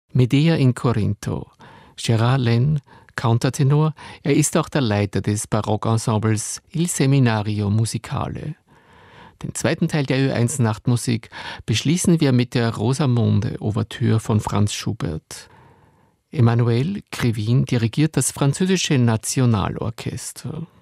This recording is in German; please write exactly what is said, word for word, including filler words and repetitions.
Medea in Corinto. Gérard Laine, Countertenor, er ist auch der Leiter des Barockensembles Il Seminario Musicale. Den zweiten Teil der Ö eins Nachtmusik beschließen wir mit der Rosamunde-Ouvertüre von Franz Schubert. Emmanuel Krivine dirigiert das französische Nationalorchester.